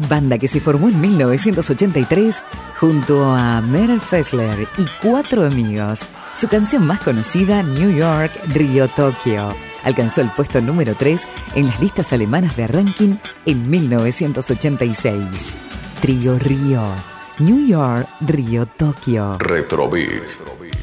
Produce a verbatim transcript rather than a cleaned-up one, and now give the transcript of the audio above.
banda que se formó en mil novecientos ochenta y tres junto a Meryl Fessler y cuatro amigos. Su canción más conocida, New York, Río, Tokio, alcanzó el puesto número tres en las listas alemanas de ranking en mil novecientos ochenta y seis. Trío Río, New York, Río, Tokio. Retrobeat.